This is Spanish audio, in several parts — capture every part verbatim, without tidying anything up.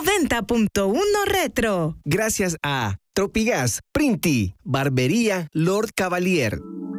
noventa punto uno Retro. Gracias a Tropigas, Printi, Barbería Lord Cavalier.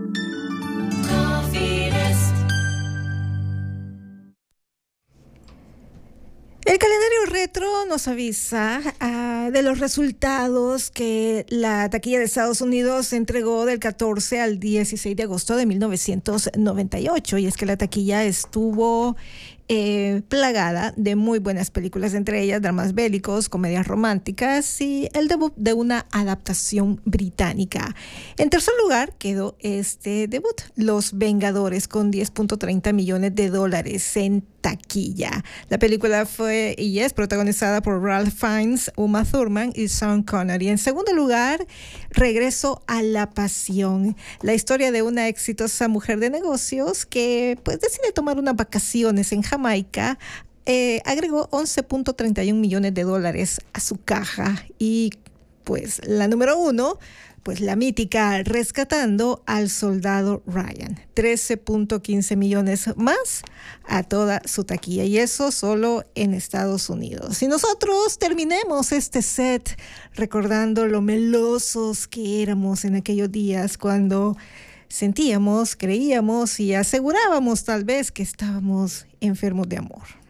El calendario retro nos avisa uh, de los resultados que la taquilla de Estados Unidos entregó del catorce al dieciséis de agosto de mil novecientos noventa y ocho, y es que la taquilla estuvo eh, plagada de muy buenas películas, entre ellas dramas bélicos, comedias románticas y el debut de una adaptación británica. En tercer lugar quedó este debut, Los Vengadores, con diez punto treinta millones de dólares en taquilla. La película fue y es protagonizada por Ralph Fiennes, Uma Thurman y Sean Connery. En segundo lugar, Regreso a la Pasión, la historia de una exitosa mujer de negocios que pues decide tomar unas vacaciones en Jamaica. Eh, agregó once punto treinta y un millones de dólares a su caja. Y pues la número uno, pues la mítica Rescatando al Soldado Ryan, trece punto quince millones más a toda su taquilla, y eso solo en Estados Unidos. Y nosotros terminemos este set recordando lo melosos que éramos en aquellos días cuando sentíamos, creíamos y asegurábamos tal vez que estábamos enfermos de amor.